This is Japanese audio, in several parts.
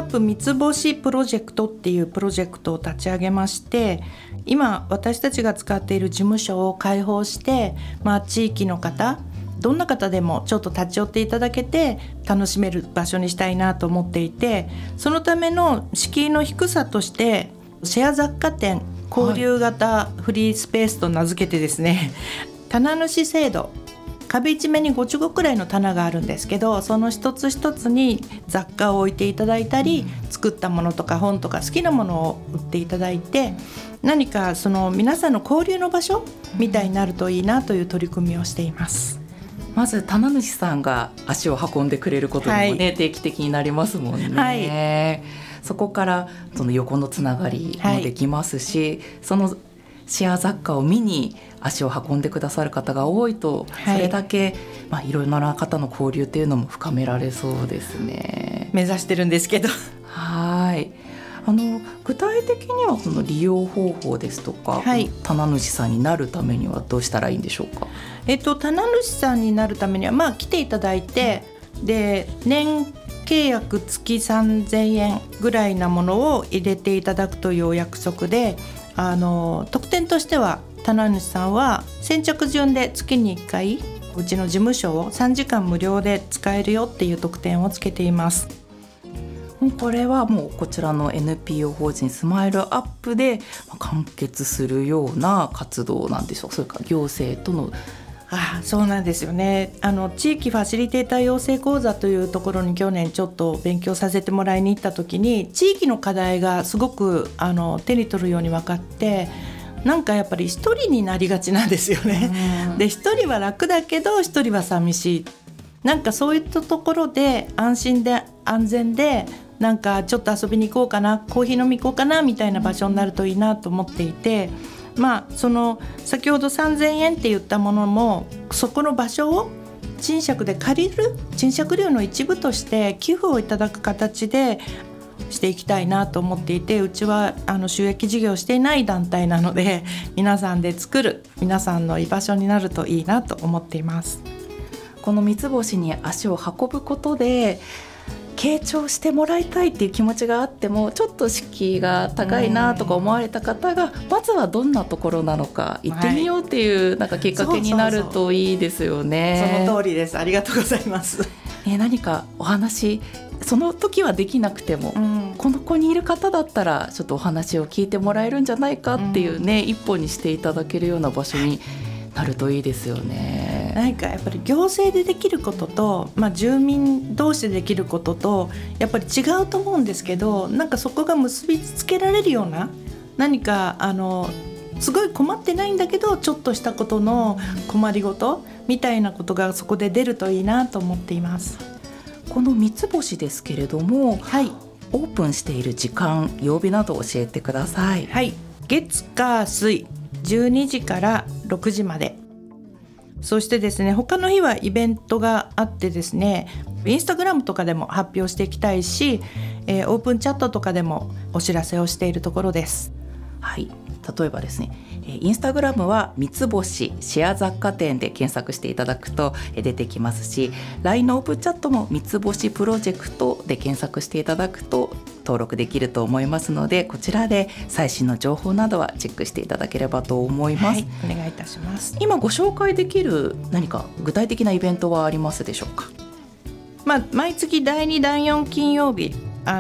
プ三つ星プロジェクトっていうプロジェクトを立ち上げまして、今私たちが使っている事務所を開放して、地域の方、どんな方でもちょっと立ち寄っていただけて楽しめる場所にしたいなと思っていて、そのための敷居の低さとしてシェア雑貨店交流型フリースペースと名付けてですね、棚主制度、壁一面に5個くらいの棚があるんですけど、その一つ一つに雑貨を置いていただいたり、作ったものとか本とか好きなものを売っていただいて、何かその皆さんの交流の場所みたいになるといいなという取り組みをしています。 まず棚主さんが足を運んでくれることにもね、定期的になりますもんね。そこからその横のつながりもできますし、そのシェア雑貨を見に足を運んでくださる方が多いと、それだけ、いろいろな方の交流っていうのも深められそうですね。 目指してるんですけどはい。具体的にはその利用方法ですとか、棚主さんになるためにはどうしたらいいんでしょうか。 棚主さんになるためには、来ていただいて、で年契約月3000円ぐらいなものを入れていただくというお約束で、特典としては棚主さんは先着順で月に1回うちの事務所を3時間無料で使えるよっていう特典をつけています。 これはもうこちらの NPO 法人スマイルアップで完結するような活動なんでしょうか。それから行政とのそうなんですよね。地域ファシリテーター養成講座というところに去年ちょっと勉強させてもらいに行った時に、地域の課題がすごく手に取るように分かって、なんかやっぱり一人になりがちなんですよね。で一人は楽だけど一人は寂しい、なんかそういったところで安心で安全で、なんかちょっと遊びに行こうかな、コーヒー飲み行こうかなみたいな場所になるといいなと思っていて、その先ほど3000円って言ったものも、そこの場所を賃借で借りる、賃借料の一部として寄付をいただく形でしていきたいなと思っていて、うちは収益事業をしていない団体なので、皆さんで作る、皆さんの居場所になるといいなと思っています。 この三つ星に足を運ぶことで傾聴してもらいたいっていう気持ちがあっても、ちょっと敷居が高いなとか思われた方が、まずはどんなところなのか行ってみようっていう、なんかきっかけになるといいですよね。 その通りです。ありがとうございます。 何かお話、その時はできなくても、この子にいる方だったらちょっとお話を聞いてもらえるんじゃないかっていうね、一歩にしていただけるような場所になるといいですよね。 なんかやっぱり行政でできることと、住民同士でできることとやっぱり違うと思うんですけど、なんかそこが結びつけられるような、何かすごい困ってないんだけどちょっとしたことの困りごとみたいなことがそこで出るといいなと思っています。 この三つ星ですけれども、オープンしている時間、曜日など教えてください。 月火水12時から6時まで。そしてですね、他の日はイベントがあってですね、インスタグラムとかでも発表していきたいし、オープンチャットとかでもお知らせをしているところです。 例えばですね、インスタグラムは三つ星シェア雑貨店で検索していただくと出てきますし、 LINE のオープンチャットも三つ星プロジェクトで検索していただくと登録できると思いますので、こちらで最新の情報などはチェックしていただければと思います。 お願いいたします。 今ご紹介できる何か具体的なイベントはありますでしょうか。 毎月第2第4金曜日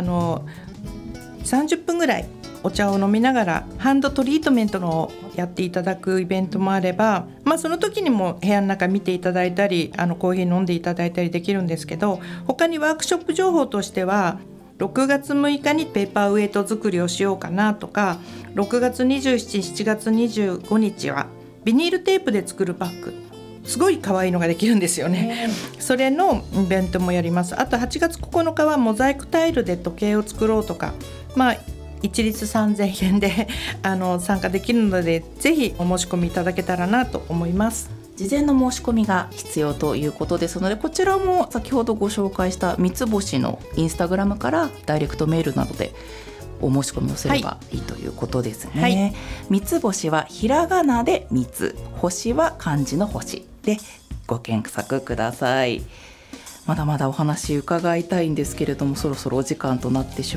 30分ぐらいお茶を飲みながらハンドトリートメントのやっていただくイベントもあれば、その時にも部屋の中見ていただいたりコーヒー飲んでいただいたりできるんですけど、他にワークショップ情報としては6月6日にペーパーウェイト作りをしようかなとか、6月27、7月25日はビニールテープで作るバッグ、すごい可愛いのができるんですよね。それのイベントもやります。あと8月9日はモザイクタイルで時計を作ろうとか、一律3000円で参加できるので、ぜひお申し込みいただけたらなと思います。 事前の申し込みが必要ということですので、こちらも先ほどご紹介した三つ星のインスタグラムからダイレクトメールなどでお申し込みをすればいいということですね。三つ星はひらがなで三つ、星は漢字の星でご検索ください。まだまだお話伺いたいんですけれども、そろそろお時間となってし